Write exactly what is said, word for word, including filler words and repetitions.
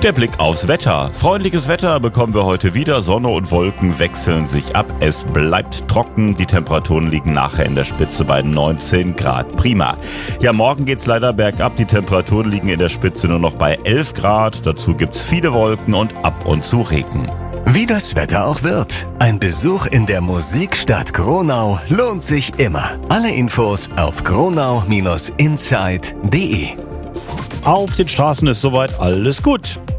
Der Blick aufs Wetter. Freundliches Wetter bekommen wir heute wieder. Sonne und Wolken wechseln sich ab. Es bleibt trocken. Die Temperaturen liegen nachher in der Spitze bei neunzehn Grad. Prima. Ja, morgen geht's leider bergab. Die Temperaturen liegen in der Spitze nur noch bei elf Grad. Dazu gibt's viele Wolken und ab und zu Regen. Wie das Wetter auch wird, ein Besuch in der Musikstadt Gronau lohnt sich immer. Alle Infos auf gronau Bindestrich insight punkt de. Auf den Straßen ist soweit alles gut.